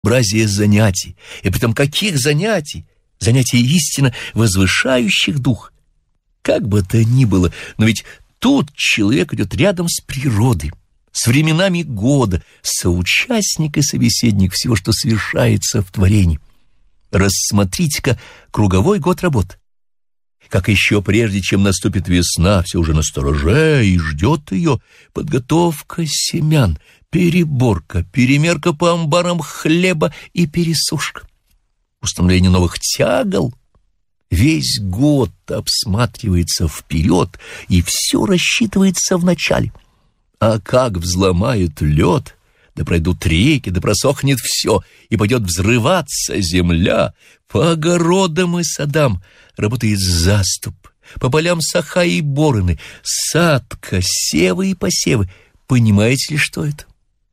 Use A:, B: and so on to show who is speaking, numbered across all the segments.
A: разнообразие занятий, и притом каких занятий? Занятий истинно возвышающих дух. Как бы то ни было, но ведь тут человек идет рядом с природой, с временами года, соучастник и собеседник всего, что совершается в творении. Рассмотрите-ка круговой год работ. Как еще прежде, чем наступит весна, все уже настороже и ждет ее подготовка семян, переборка, перемерка по амбарам хлеба и пересушка, установление новых тягол. Весь год обсматривается вперед, и все рассчитывается в начале. А как взломают лед, да пройдут реки, да просохнет все, и пойдет взрываться земля, по огородам и садам работает заступ, по полям соха и бороны, садка, севы и посевы. Понимаете ли, что это?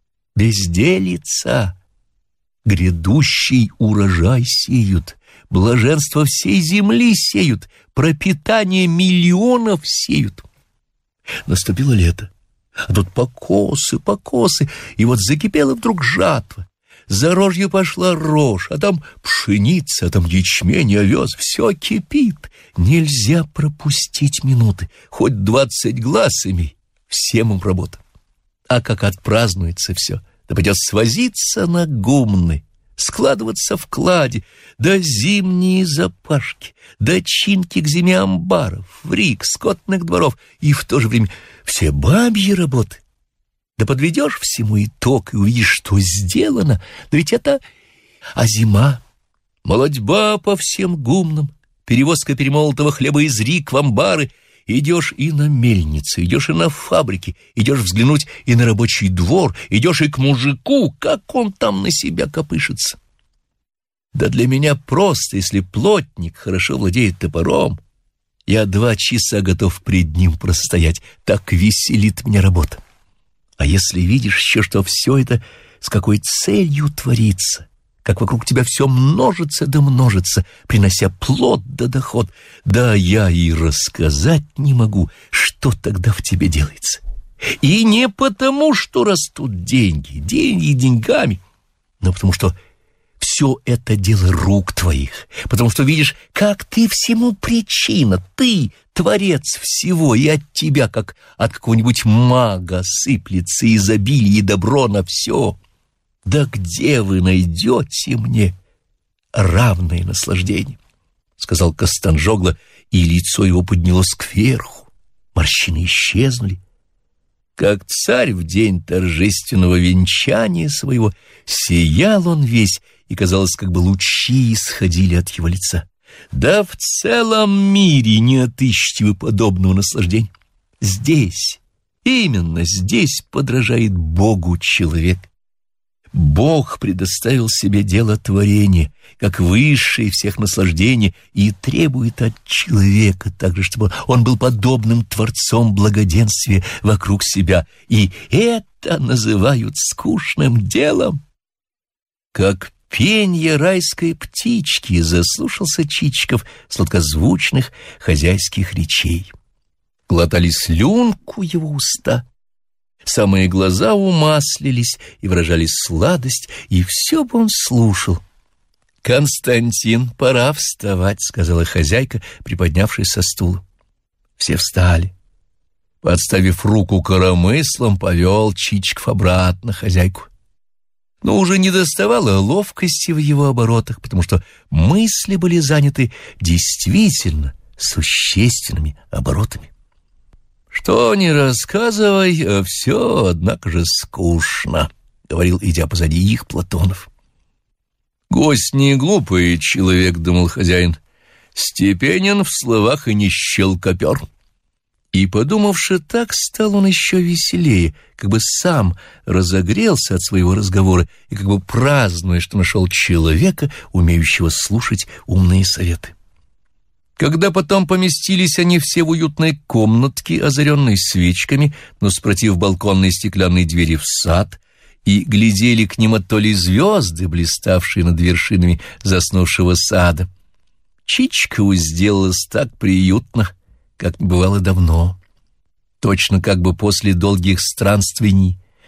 A: Безделица. Грядущий урожай сеют, блаженство всей земли сеют, пропитание миллионов сеют. Наступило лето, а тут покосы, и вот закипела вдруг жатва. За рожью пошла рожь, а там пшеница, а там ячмень, овес, все кипит. Нельзя пропустить минуты, хоть 20 глаз имей, всем им работа. А как отпразднуется все, да пойдет свозиться на гумны, складываться в клади, да зимние запашки, да чинки к зиме амбаров, рик, скотных дворов, и в то же время все бабьи работы. Да подведешь всему итог и увидишь, что сделано. Да ведь это... А зима? Молодьба по всем гумнам, перевозка перемолотого хлеба из рик в амбары. Идешь и на мельнице, идешь и на фабрике, идешь взглянуть и на рабочий двор, идешь и к мужику, как он там на себя копышется. Да для меня просто, если плотник хорошо владеет топором, я 2 часа готов пред ним простоять, так веселит меня работа. А если видишь еще, что все это с какой целью творится, как вокруг тебя все множится да множится, принося плод да доход, да я и рассказать не могу, что тогда в тебе делается. И не потому, что растут деньги деньгами, но потому что все это дело рук твоих, потому что видишь, как ты всему причина, ты творец всего, и от тебя, как от какого-нибудь мага, сыплется изобилие и добро на все. Да где вы найдете мне равное наслаждение? — сказал Костанжогла, и лицо его поднялось кверху, морщины исчезнули. Как царь в день торжественного венчания своего сиял он весь, и, казалось, как бы лучи исходили от его лица. Да в целом мире не отыщете вы подобного наслаждения. Здесь, именно здесь подражает Богу человек. Бог предоставил себе дело творения, как высшее всех наслаждений, и требует от человека также, чтобы он был подобным Творцом благоденствия вокруг себя. И это называют скучным делом. Как пенье райской птички заслушался Чичиков сладкозвучных хозяйских речей. Глотали слюнку его уста, самые глаза умаслились и выражали сладость, и все бы он слушал. «Константин, пора вставать», — сказала хозяйка, приподнявшись со стула. Все встали. Подставив руку коромыслом, повел Чичиков обратно хозяйку. Но уже не доставало ловкости в его оборотах, потому что мысли были заняты действительно существенными оборотами. «Что ни рассказывай, а все, однако же, скучно», — говорил, идя позади их, Платонов. «Гость не глупый человек», — думал хозяин, — «степенен в словах и не щелкопер». И, подумавши так, стал он еще веселее, как бы сам разогрелся от своего разговора и как бы празднуя, что нашел человека, умеющего слушать умные советы. Когда потом поместились они все в уютной комнатке, озаренной свечками, но спротив балконной стеклянной двери в сад, и глядели к ним то ли звезды, блиставшие над вершинами заснувшего сада, Чичикову сделалось так приютно, как не бывало давно. Точно как бы после долгих странствий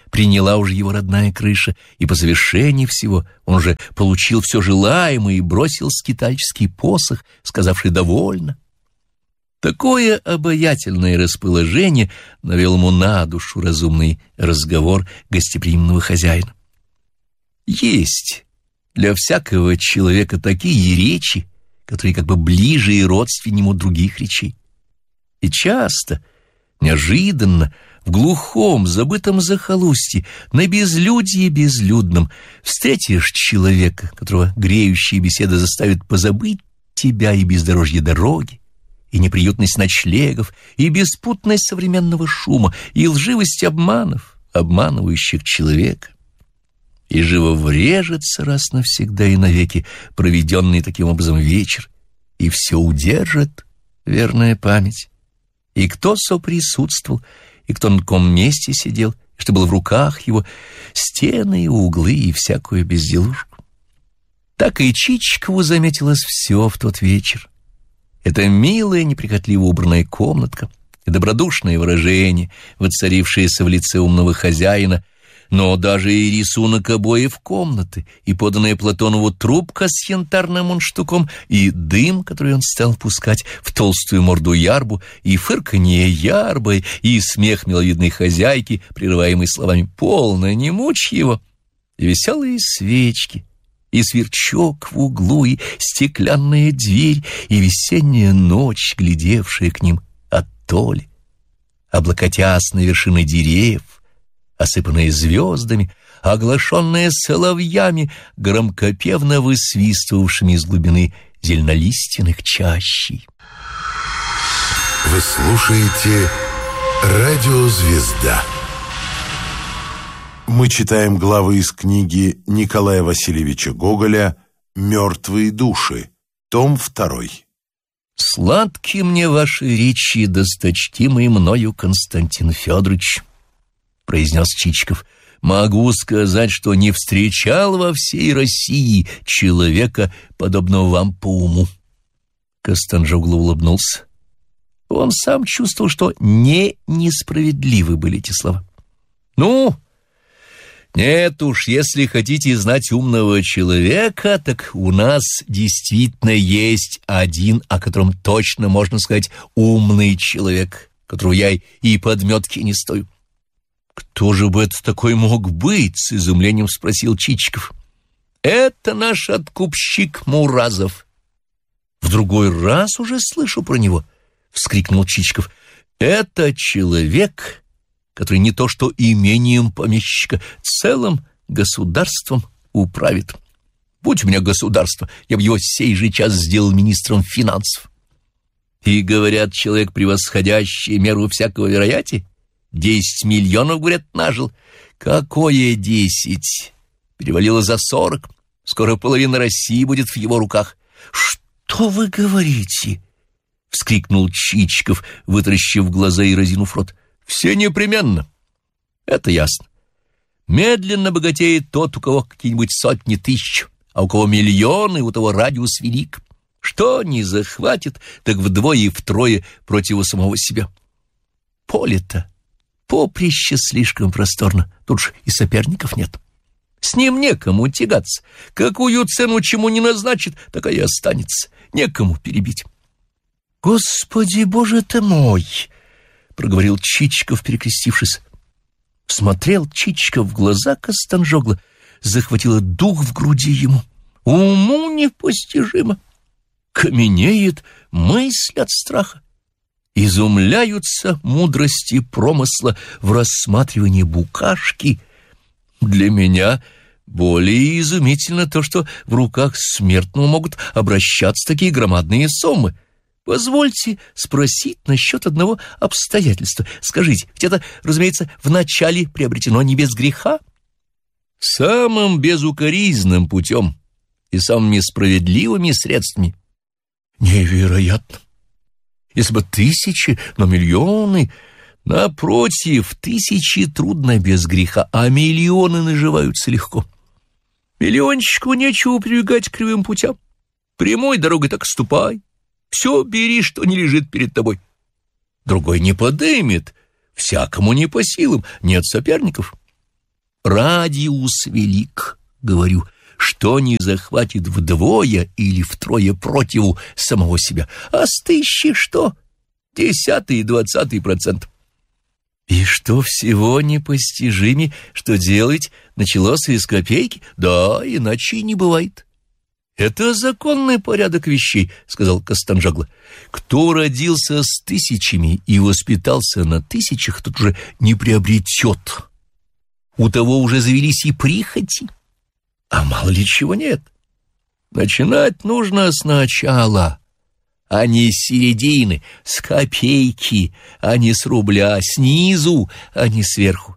A: приняла уже его родная крыша, и по завершении всего он уже получил все желаемое и бросил скитальческий посох, сказавший «довольно». Такое обаятельное расположение навел ему на душу разумный разговор гостеприимного хозяина. Есть для всякого человека такие речи, которые как бы ближе и родственнее ему других речей. И часто, неожиданно, в глухом, забытом захолустье, на безлюдье безлюдном, встретишь человека, которого греющие беседы заставят позабыть тебя и бездорожье дороги, и неприютность ночлегов, и беспутность современного шума, и лживость обманов, обманывающих человека. И живо врежется раз навсегда и навеки проведенный таким образом вечер, и все удержит верная память. И кто соприсутствовал, и кто на каком месте сидел, и что было в руках его, стены и углы, и всякую безделушку. Так и Чичикову заметилось все в тот вечер. Это милая, неприхотливо убранная комнатка, и добродушное выражение, воцарившееся в лице умного хозяина, но даже и рисунок обоев комнаты, и поданная Платонову трубка с янтарным мундштуком, и дым, который он стал пускать в толстую морду Ярбу, и фырканье Ярбы, и смех миловидной хозяйки, прерываемый словами «полно, не мучь его», и веселые свечки, и сверчок в углу, и стеклянная дверь, и весенняя ночь, глядевшая к ним оттоле, облокотясь на вершины деревьев, осыпанная звездами, оглашенная соловьями, громкопевно высвистывавшими из глубины зеленолистьяных чащей.
B: Вы слушаете «Радио Звезда». Мы читаем главы из книги Николая Васильевича Гоголя «Мертвые души», том 2.
A: «Сладки мне ваши речи, досточтимый мною Константин Федорович», — произнес Чичиков. «Могу сказать, что не встречал во всей России человека, подобного вам по уму». Костанжогло улыбнулся. Он сам чувствовал, что несправедливы были эти слова. «Ну, нет уж, если хотите знать умного человека, так у нас действительно есть один, о котором точно можно сказать умный человек, которого я и подметки не стою». «Кто же бы это такой мог быть?» — с изумлением спросил Чичиков. «Это наш откупщик Муразов». «В другой раз уже слышу про него», — вскрикнул Чичиков. «Это человек, который не то что имением помещика, целым государством управит. Будь у меня государство, я бы его сей же час сделал министром финансов. И, говорят, человек, превосходящий меру всякого вероятия, 10 миллионов, говорят, нажил. Какое 10? Перевалило за 40. Скоро половина России будет в его руках». «Что вы говорите?» — вскрикнул Чичиков, вытаращив глаза и разинув рот. «Все непременно. Это ясно. Медленно богатеет тот, у кого какие-нибудь сотни тысяч, а у кого миллионы, у того радиус велик. Что не захватит, так вдвое и втрое против самого себя. Поле-то, поприще слишком просторно, тут ж и соперников нет. С ним некому тягаться. Какую цену чему не назначит, такая и останется. Некому перебить». «Господи, Боже ты мой!» — проговорил Чичиков, перекрестившись. Смотрел Чичиков в глаза Костанжогла, захватило дух в груди ему. Уму непостижимо. Каменеет мысль от страха. Изумляются мудрости промысла в рассматривании букашки. Для меня более изумительно то, что в руках смертного могут обращаться такие громадные суммы. Позвольте спросить насчет одного обстоятельства. Скажите, ведь это, разумеется, вначале приобретено не без греха? Самым безукоризненным путем и самыми несправедливыми средствами. Невероятно! Если бы тысячи, но миллионы... Напротив, тысячи трудно без греха, а миллионы наживаются легко. Миллиончику нечего прибегать к кривым путям. Прямой дорогой так ступай. Все бери, что не лежит перед тобой. Другой не подымет, всякому не по силам, нет соперников. Радиус велик, говорю, что не захватит вдвое или втрое противу самого себя, а с 1000 что? 10-й и 20%. И что всего непостижимей, что делать началось из копейки? Да, иначе и не бывает. Это законный порядок вещей, сказал Костанжогло. Кто родился с 1000 и воспитался на 1000, тот уже не приобретет. У того уже завелись и прихоти, а мало ли чего нет. Начинать нужно сначала, а не с середины, с копейки, а не с рубля, снизу, а не сверху.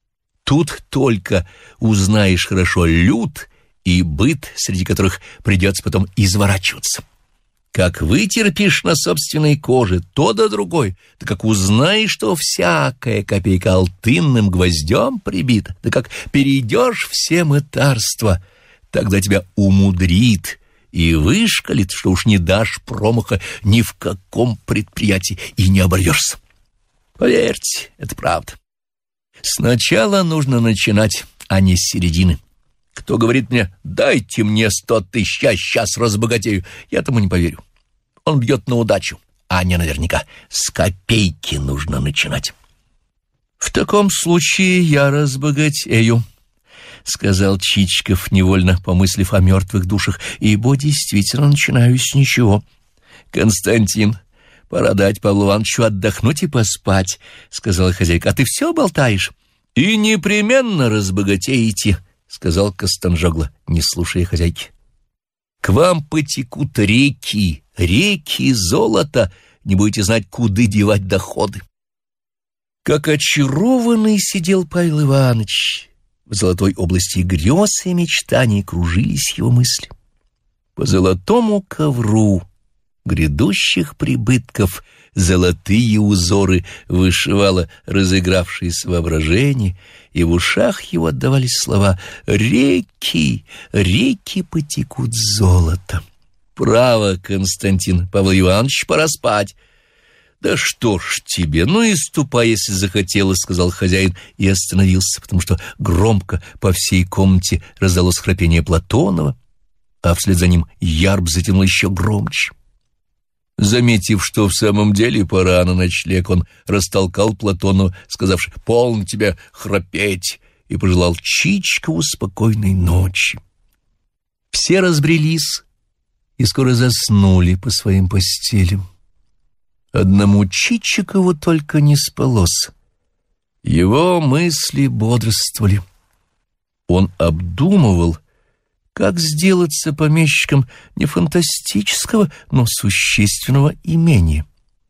A: Тут только узнаешь хорошо люд и быт, среди которых придется потом изворачиваться. Как вытерпишь на собственной коже то да другой, да как узнаешь, что всякая копейка алтынным гвоздем прибита, да как перейдешь все мытарства, тогда тебя умудрит и вышкалит, что уж не дашь промаха ни в каком предприятии и не оборвешься. Поверьте, это правда. Сначала нужно начинать, а не с середины. Кто говорит мне: дайте мне 100 000, я сейчас разбогатею, я тому не поверю. Он бьет на удачу, а не наверняка. С копейки нужно начинать. В таком случае я разбогатею, сказал Чичиков, невольно помыслив о мертвых душах, ибо действительно начинаю с ничего. Константин, пора дать Павлу Ивановичу отдохнуть и поспать, сказала хозяйка. А ты все болтаешь? И непременно разбогатеете, сказал Костанжогло, не слушая хозяйки. К вам потекут реки золота, не будете знать, куда девать доходы. Как очарованный сидел Павел Иванович. В золотой области грез и мечтаний кружились его мысли. По золотому ковру грядущих прибытков золотые узоры вышивало разыгравшееся воображение, и в ушах его отдавались слова: «Реки, реки потекут золото». «Право, Константин, Павел Иванович, пора спать». «Да что ж тебе, ну и ступай, если захотелось», — сказал хозяин и остановился, потому что громко по всей комнате раздалось храпение Платонова, а вслед за ним Ярб затянул еще громче. Заметив, что в самом деле пора на ночлег, он растолкал Платонова, сказавши: «Полно тебе храпеть», и пожелал Чичикову спокойной ночи. Все разбрелись и скоро заснули по своим постелям. Одному Чичикову только не спалось. Его мысли бодрствовали. Он обдумывал, как сделаться помещиком не фантастического, но существенного имения.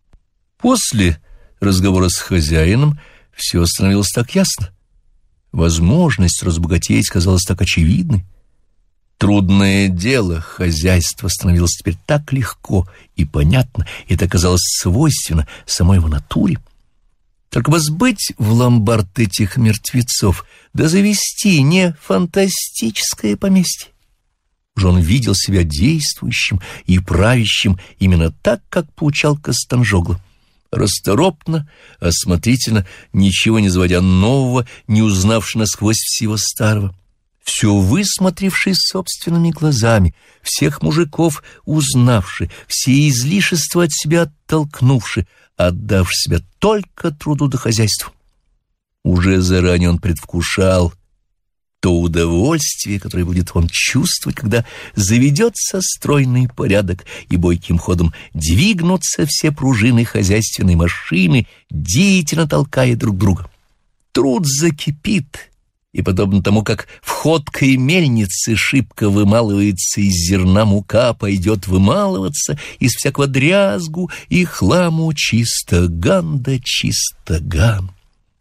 A: После разговора с хозяином все становилось так ясно. Возможность разбогатеть казалась так очевидной. Трудное дело хозяйства становилось теперь так легко и понятно, и это казалось свойственно самой его натуре. Только бы сбыть в ломбард этих мертвецов, да завести не фантастическое поместье. Уже он видел себя действующим и правящим именно так, как поучал Костанжогло. Расторопно, осмотрительно, ничего не заводя нового, не узнавши насквозь всего старого. Все высмотревший собственными глазами, всех мужиков узнавши, все излишества от себя оттолкнувши, отдавши себя только труду да хозяйству. Уже заранее он предвкушал то удовольствие, которое будет он чувствовать, когда заведется стройный порядок и бойким ходом двигнутся все пружины хозяйственной машины, деятельно толкая друг друга. Труд закипит, и, подобно тому, как в ходкой мельнице шибко вымалывается из зерна мука, пойдет вымалываться из всякого дрязгу и хламу чистоган да чистоган.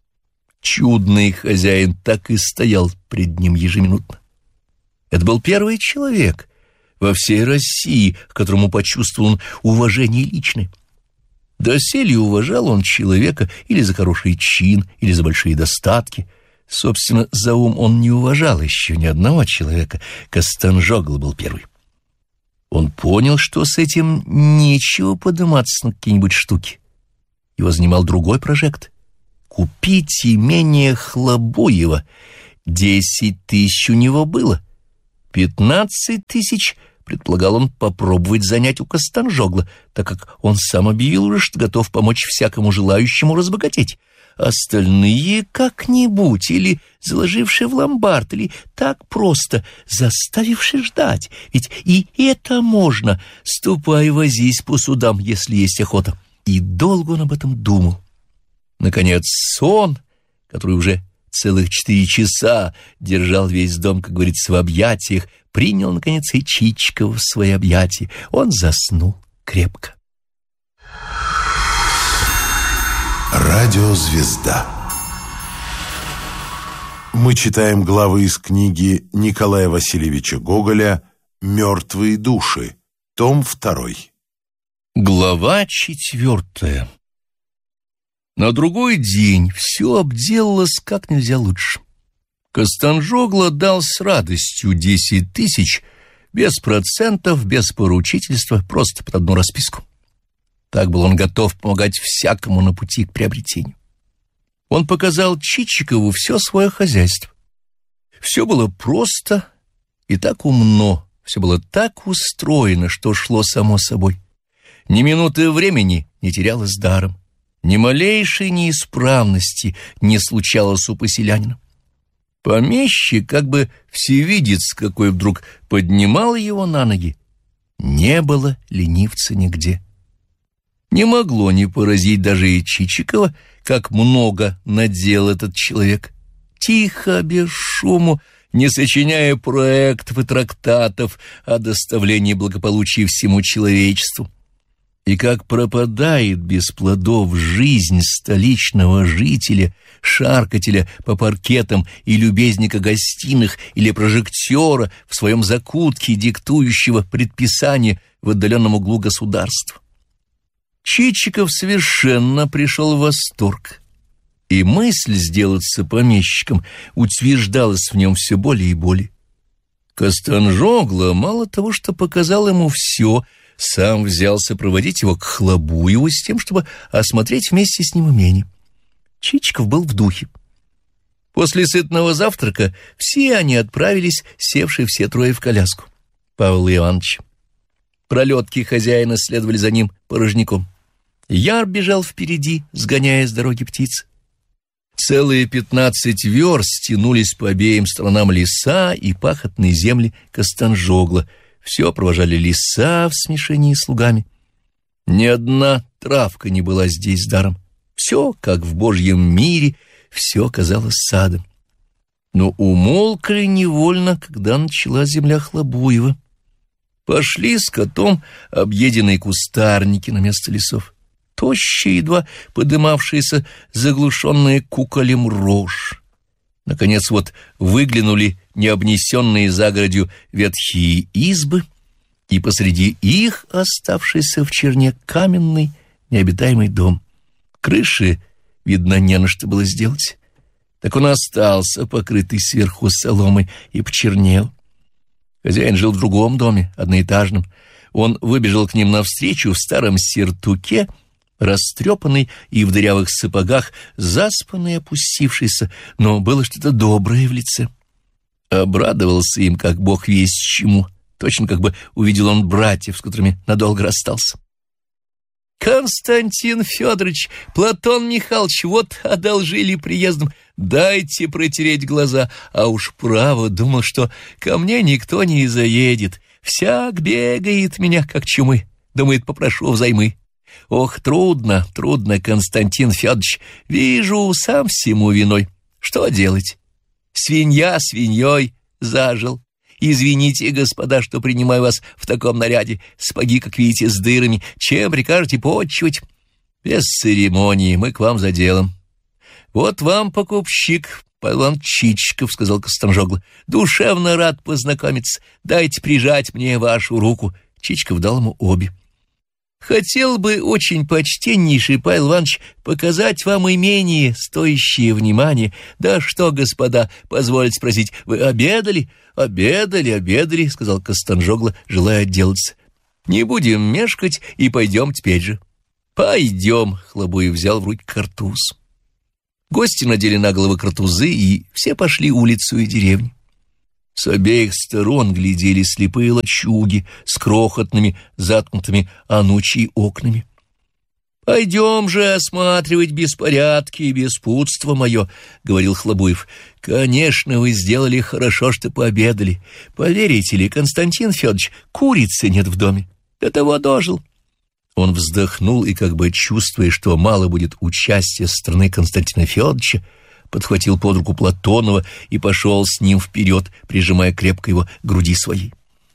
A: Чудный хозяин так и стоял пред ним ежеминутно. Это был первый человек во всей России, к которому почувствовал он уважение личное. Доселе уважал он человека или за хороший чин, или за большие достатки. Собственно, за ум он не уважал еще ни одного человека. Костанжогло был первый. Он понял, что с этим нечего подниматься на какие-нибудь штуки. Его занимал другой прожект — купить имение Хлобуева, 10 тысяч у него было. 15 тысяч предполагал он попробовать занять у Костанжогла, так как он сам объявил уже, что готов помочь всякому желающему разбогатеть. Остальные как-нибудь, или заложившие в ломбард, или так просто заставившие ждать. Ведь и это можно. Ступай, возись по судам, если есть охота. И долго он об этом думал. Наконец сон, который уже целых 4 часа держал весь дом, как говорится, в объятиях, принял, наконец, и Чичикова в свои объятия. Он заснул крепко.
B: Радиозвезда. Мы читаем главы из книги Николая Васильевича Гоголя «Мертвые души», том 2.
A: Глава 4. На другой день все обделалось как нельзя лучше. Костанжогла дал с радостью 10 тысяч, без процентов, без поручительства, просто под одну расписку. Так был он готов помогать всякому на пути к приобретению. Он показал Чичикову все свое хозяйство. Все было просто и так умно, все было так устроено, что шло само собой. Ни минуты времени не терялось даром, ни малейшей неисправности не случалось у поселянина. Помещик, как бы всевидец какой, вдруг поднимал его на ноги. Не было ленивца нигде. Не могло не поразить даже и Чичикова, как много наделал этот человек. Тихо, без шуму, не сочиняя проектов и трактатов о доставлении благополучия всему человечеству. И как пропадает без плодов жизнь столичного жителя, шаркателя по паркетам и любезника гостиных или прожектора в своем закутке, диктующего предписание в отдаленном углу государства. Чичиков совершенно пришел в восторг, и мысль сделаться помещиком утверждалась в нем все более и более. Костанжогла мало того, что показал ему все, сам взялся проводить его к Хлобуеву с тем, чтобы осмотреть вместе с ним имение. Чичиков был в духе. После сытного завтрака все они отправились, севшие все трое в коляску Павла Ивановича. Пролетки хозяина следовали за ним порожняком. Яр бежал впереди, сгоняя с дороги птиц. Целые 15 верст тянулись по обеим сторонам леса и пахотные земли Костанжогла. Все провожали леса в смешении с лугами. Ни одна травка не была здесь даром. Все, как в Божьем мире, все казалось садом. Но умолкли невольно, когда начала земля Хлобуева. Пошли с котом объеденные кустарники на место лесов. Тощие, едва подымавшиеся, заглушенные куколем рожь. Наконец вот выглянули необнесенные загородью ветхие избы, и посреди их оставшийся в черне каменный необитаемый дом. Крыши, видно, не на что было сделать. Так он остался, покрытый сверху соломой, и почернел. Хозяин жил в другом доме, одноэтажном. Он выбежал к ним навстречу в старом сертуке, растрепанный и в дырявых сапогах, заспанный и опустившийся, но было что-то доброе в лице. Обрадовался им, как бог весть чему, точно как бы увидел он братьев, с которыми надолго расстался. «Константин Федорович, Платон Михайлович, вот одолжили приездом, дайте протереть глаза, а уж право думал, что ко мне никто не заедет, всяк бегает меня, как чумы, думает, попрошу взаймы. Ох, трудно, Константин Федорович, вижу, сам всему виной. Что делать? Свинья свиньей зажил. Извините, господа, что принимаю вас в таком наряде. Сапоги, как видите, с дырами. Чем прикажете почивать? Без церемонии, мы к вам за делом. Вот вам покупщик, Павел Иванович Чичиков, сказал Костанжогла. Душевно рад познакомиться. Дайте прижать мне вашу руку. Чичиков дал ему обе. Хотел бы очень почтеннейший Павел Иванович показать вам имение, стоящее внимания. Да что, господа, позвольте спросить, вы обедали? Обедали, сказал Костанжогла, желая отделаться. Не будем мешкать и пойдем теперь же. Пойдем, Хлобуев взял в руки картуз. Гости надели на головы картузы, и все пошли улицу и деревню. С обеих сторон глядели слепые лачуги с крохотными, заткнутыми анучьей окнами. «Пойдем же осматривать беспорядки и беспутство мое», — говорил Хлобуев. «Конечно, вы сделали хорошо, что пообедали. Поверите ли, Константин Федорович, курицы нет в доме. До того дожил». Он вздохнул и, как бы чувствуя, что мало будет участия со стороны Константина Федоровича, подхватил под руку Платонова и пошел с ним вперед, прижимая крепко его к груди своей.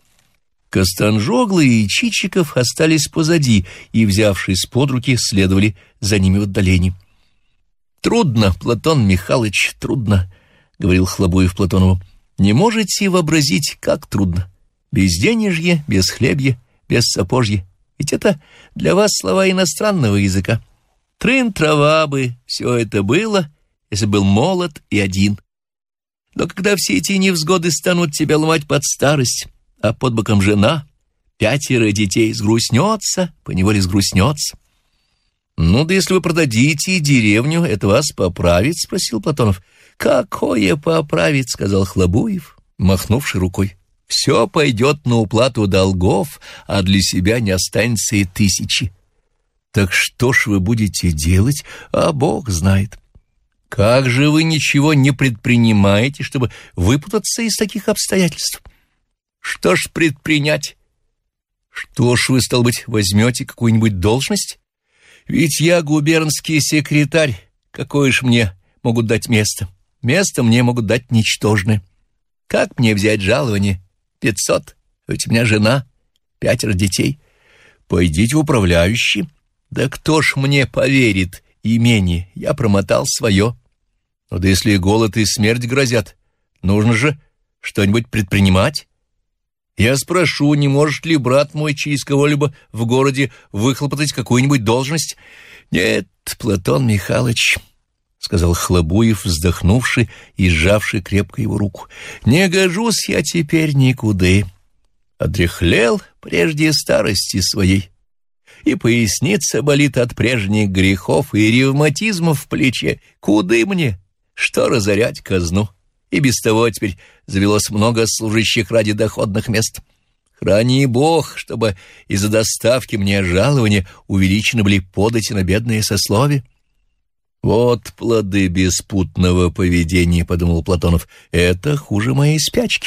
A: Костанжоглы и Чичиков остались позади и, взявшись под руки, следовали за ними в отдалении. «Трудно, Платон Михайлович, трудно», — говорил Хлобуев Платонову. «Не можете вообразить, как трудно. Безденежье, бесхлебье, бессапожье. Ведь это для вас слова иностранного языка. Трын-трава бы, все это было, если был молод и один. Но когда все эти невзгоды станут тебя ломать под старость, а под боком жена, 5 детей, сгрустнется, поневоле сгрустнется». «Ну да если вы продадите деревню, это вас поправит?» — спросил Платонов. «Какое поправит?» — сказал Хлобуев, махнувший рукой. «Все пойдет на уплату долгов, а для себя не останется и 1000. Так что ж вы будете делать? А Бог знает. Как же вы ничего не предпринимаете, чтобы выпутаться из таких обстоятельств?» «Что ж предпринять?» «Что ж вы, стало быть, возьмете какую-нибудь должность? Ведь я губернский секретарь. Какое ж мне могут дать место? Место мне могут дать ничтожное. Как мне взять жалование? 500. Ведь у меня жена, 5 детей. Пойдите в управляющий. Да кто ж мне поверит? Имение. Я промотал свое. Но да если голод и смерть грозят, нужно же что-нибудь предпринимать. Я спрошу, не может ли брат мой через кого-либо в городе выхлопотать какую-нибудь должность? Нет, Платон Михайлович, — сказал Хлобуев, вздохнувший и сжавший крепко его руку, — не гожусь я теперь никуда. Одряхлел прежде старости своей, и поясница болит от прежних грехов, и ревматизма в плече. Куды мне? Что разорять казну? И без того теперь завелось много служащих ради доходных мест. Храни Бог, чтобы из-за доставки мне жалования увеличены были подати на бедные сословия. Вот плоды беспутного поведения, — подумал Платонов, — это хуже моей спячки.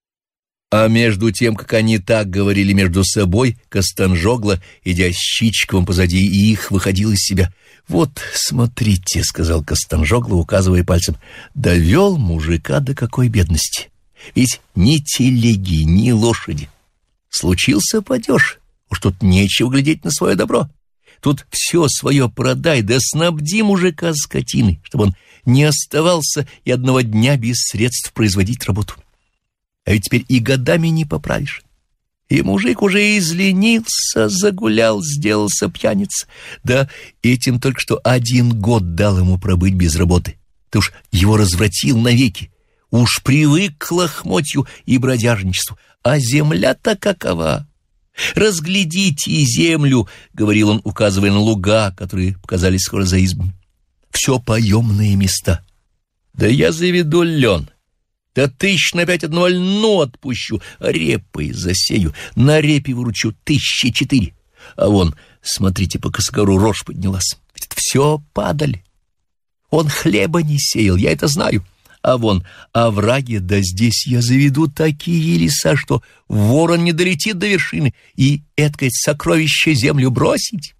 A: А между тем, как они так говорили между собой, Костанжогла, идя с Чичиковым позади их, выходил из себя. «Вот, смотрите», — сказал Костанжогла, указывая пальцем, — «довел мужика до какой бедности. Ведь ни телеги, ни лошади. Случился падеж, уж тут нечего глядеть на свое добро. Тут все свое продай, да снабди мужика скотиной, чтобы он не оставался и одного дня без средств производить работу. А ведь теперь и годами не поправишь. И мужик уже изленился, загулял, сделался пьяниц. Да этим только что 1 год дал ему пробыть без работы. Ты уж его развратил навеки. Уж привык к лохмотью и бродяжничеству. А земля-то какова? «Разглядите землю», — говорил он, указывая на луга, которые показались скоро за избами. «Все поемные места. Да я заведу лен. Да 1000 на 5 одного льну отпущу, репой засею, на репе выручу 1004. А вон, смотрите, по косогору рожь поднялась. Ведь это все падаль. Он хлеба не сеял, я это знаю. А вон, овраги, да здесь я заведу такие леса, что ворон не долетит до вершины, и эткать сокровище землю бросить.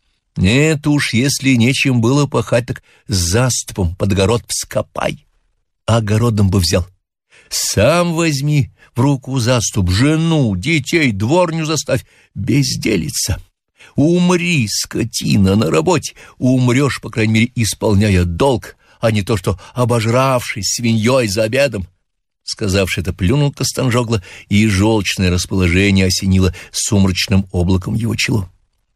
A: Нет уж, если нечем было пахать, так заступом под огород вскопай, а огородом бы взял. Сам возьми в руку заступ, жену, детей, дворню заставь, безделица. Умри, скотина, на работе, умрешь, по крайней мере, исполняя долг, а не то, что обожравшись свиньей за обедом». Сказавши это, плюнул Костанжогла, и желчное расположение осенило сумрачным облаком его чело.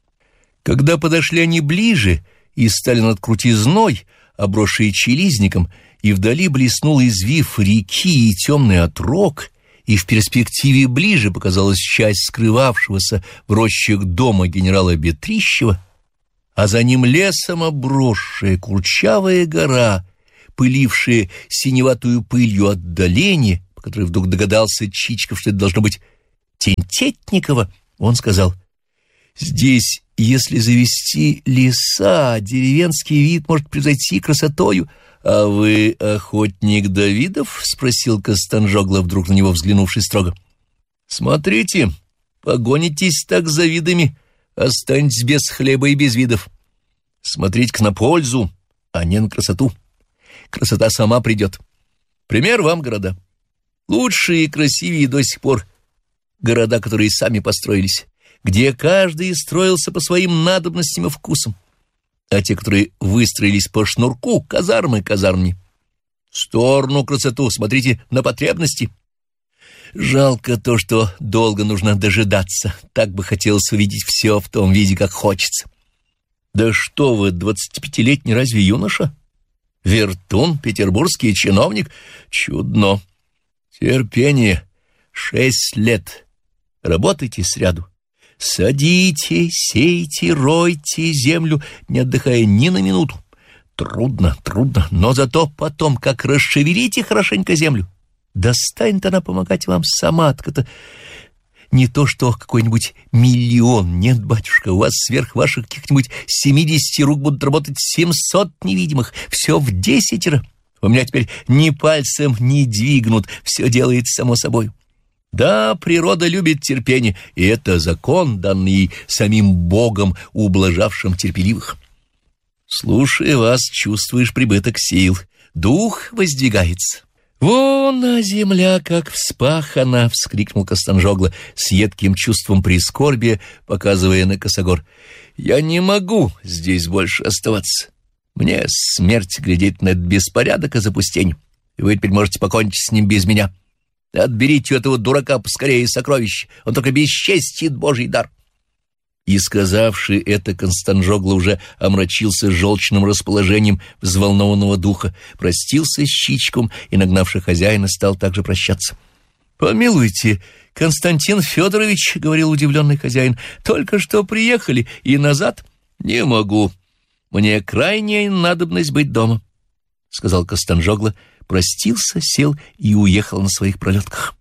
A: Когда подошли они ближе и стали над крутизной, обросшей челизником, и вдали блеснул извив реки и темный отрог, и в перспективе ближе показалась часть скрывавшегося в рощах дома генерала Бетрищева, а за ним лесом обросшая курчавая гора, пылившая синеватую пылью отдаление, по которой вдруг догадался Чичиков, что это должно быть Тентетникова, он сказал: «Здесь, если завести леса, деревенский вид может превзойти красотою». «А вы охотник Давидов?» — спросил Костанжогла, вдруг на него взглянувший строго. «Смотрите, погонитесь так за видами, останетесь без хлеба и без видов. Смотрите-ка на пользу, а не на красоту. Красота сама придет. Пример вам города. Лучшие и красивее до сих пор города, которые сами построились, где каждый строился по своим надобностям и вкусам, а те, которые выстроились по шнурку, казармы казармни. В сторону красоту смотрите на потребности. Жалко то, что долго нужно дожидаться. Так бы хотелось увидеть все в том виде, как хочется». «Да что вы, 25-летний разве юноша? Вертун, петербургский чиновник? Чудно. Терпение. 6 лет. Работайте сряду. Садите, сейте, ройте землю, не отдыхая ни на минуту. Трудно, но зато потом, как расшевелите хорошенько землю, да станет она помогать вам сама. Так это не то, что какой-нибудь миллион. Нет, батюшка, у вас сверх ваших каких-нибудь 70 рук будут работать 700 невидимых. Все в 10. У меня теперь ни пальцем не двигнут, все делается само собой. Да, природа любит терпение, и это закон, данный ей самим Богом, ублажавшим терпеливых. Слушая вас, чувствуешь прибыток сил, дух воздвигается. «Вон, а земля как вспахана!» — вскрикнул Костанжогла с едким чувством прискорбия, показывая на косогор. «Я не могу здесь больше оставаться. Мне смерть глядеть на этот беспорядок и запустение, и вы теперь можете покончить с ним без меня. Отберите у этого дурака поскорее сокровище, он только бесчестит Божий дар». И, сказавший это, Костанжогла уже омрачился желчным расположением взволнованного духа, простился с Чичиком и, нагнавший хозяина, стал также прощаться. «Помилуйте, Константин Федорович, — говорил удивленный хозяин, — только что приехали и назад. Не могу. Мне крайняя надобность быть дома, — сказал Костанжогла, простился, сел и уехал на своих пролетках.